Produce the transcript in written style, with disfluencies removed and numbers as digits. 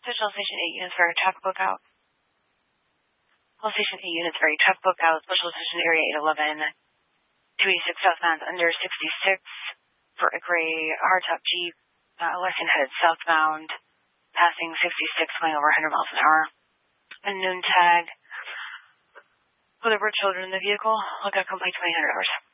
Social Station 8 units for traffic lookout. All Station 8 units for traffic lookout. Special Station Area 811. 286 southbound under 66 for a gray hardtop Jeep. Lexington headed southbound. Passing 66, going over 100 miles an hour. Unknown tag. With there were children in the vehicle. Lookout complete 2000 hours.